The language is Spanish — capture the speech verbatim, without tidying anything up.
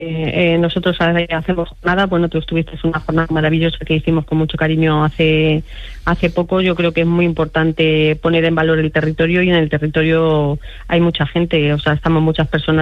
Eh, nosotros hacemos jornada, bueno, tú estuviste en una jornada maravillosa que hicimos con mucho cariño hace hace poco. Yo creo que es muy importante poner en valor el territorio, y en el territorio hay mucha gente, o sea, estamos muchas personas